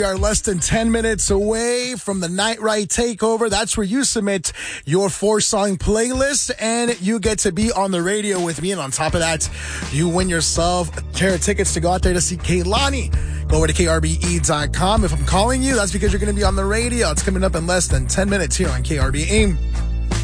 We are less than 10 minutes away from the Night Right Takeover. That's where you submit your 4-song playlist and you get to be on the radio with me. And on top of that, you win yourself a pair of tickets to go out there to see Kehlani. Go over to krbe.com. If I'm calling you, that's because you're going to be on the radio. It's coming up in less than 10 minutes here on KRBE.